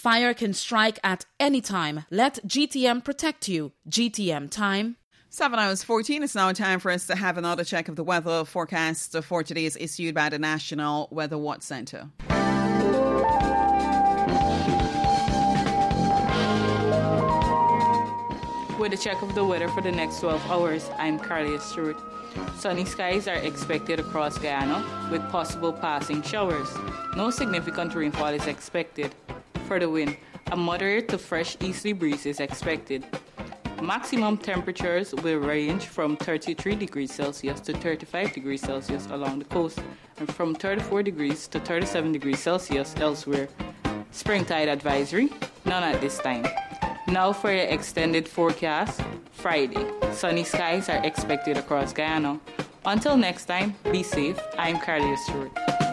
Fire can strike at any time. Let GTM protect you. GTM time. 7 hours 14. It's now time for us to have another check of the weather forecast for today is issued by the National Weather Watch Center. With a check of the weather for the next 12 hours, I'm Carly Stewart. Sunny skies are expected across Guyana with possible passing showers. No significant rainfall is expected. For the wind, a moderate to fresh easterly breeze is expected. Maximum temperatures will range from 33 degrees Celsius to 35 degrees Celsius along the coast and from 34 degrees to 37 degrees Celsius elsewhere. Spring tide advisory, none at this time. Now for your extended forecast, Friday. Sunny skies are expected across Guyana. Until next time, be safe. I'm Carly Stewart.